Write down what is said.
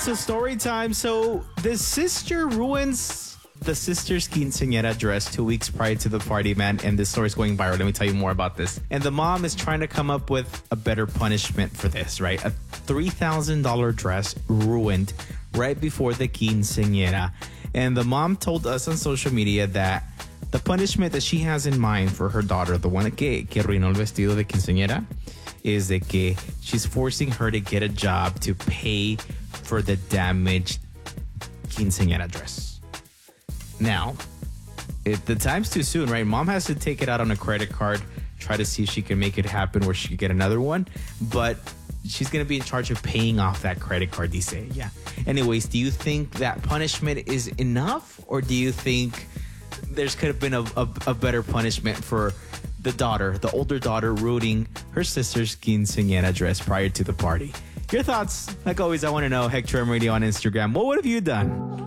to story time. So the sister ruins the sister's quinceañera dress 2 weeks prior to the party, man. And this story's going viral. Let me tell you more about this. And the mom is trying to come up with a better punishment for this, right? A $3,000 dress ruined right before the quinceañera. And the mom told us on social media that the punishment that she has in mind for her daughter, the one que arruinó el vestido de quinceañera, is that she's forcing her to get a job to pay for the damaged quinceañera dress. Now, if the time's too soon, right? Mom has to take it out on a credit card, try to see if she can make it happen where she can get another one. But she's going to be in charge of paying off that credit card, dice. Yeah. Anyways, do you think that punishment is enough? Or do you think there's could have been a better punishment for the daughter, the older daughter, ruining her sister's quinceañera dress prior to the party? Your thoughts, like always, I want to know. Hector M Radio on Instagram. What would have you done?